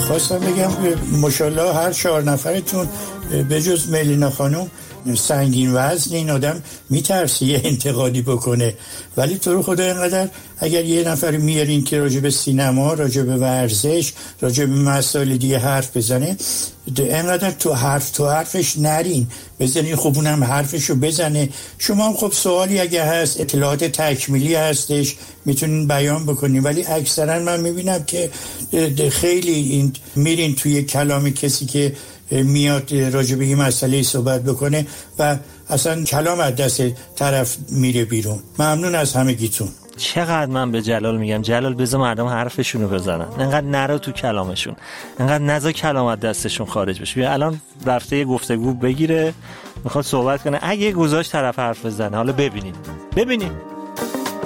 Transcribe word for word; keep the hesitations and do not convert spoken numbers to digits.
خواستم بگم ماشاءالله هر چهار نفرتون به جز ملینا خانم سنگین وزن، این آدم میترسی یه انتقادی بکنه، ولی تو رو خدا اینقدر اگر یه نفر میارین که راجع به سینما، راجع به ورزش، راجع به مسائل دیگه حرف بزنه، اینقدر تو حرف تو حرفش نرین، بزنین خب اونم حرفشو بزنه. شما هم خب سوالی اگه هست، اطلاعات تکمیلی هستش میتونین بیان بکنین، ولی اکثرا من میبینم که خیلی این میرین توی کلام کسی که میاد راجع به این مسئله صحبت بکنه و اصلا کلام از دست طرف میره بیرون. ممنون از همگیتون. چقدر من به جلال میگم جلال بذار مردم حرفشونو بزنن، انقدر نرو تو کلامشون، انقدر نذار کلام از دستشون خارج بشه. بیا الان رفته یه گفتگو بگیره میخواد صحبت کنه، اگه گذاشت طرف حرف بزنه، حالا ببینیم ببینیم